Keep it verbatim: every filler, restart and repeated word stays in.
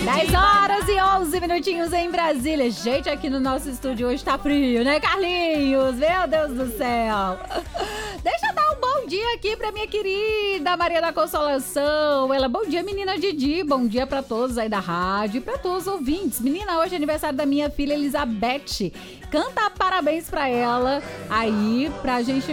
dez horas e onze minutinhos em Brasília. Gente, aqui no nosso estúdio hoje tá frio, né, Carlinhos? Meu Deus do céu. Deixa eu dar um bom dia aqui pra minha querida Maria da Consolação. Ela, bom dia, menina Didi. Bom dia pra todos aí da rádio e pra todos os ouvintes. Menina, hoje é aniversário da minha filha Elizabeth. Canta parabéns pra ela aí, pra gente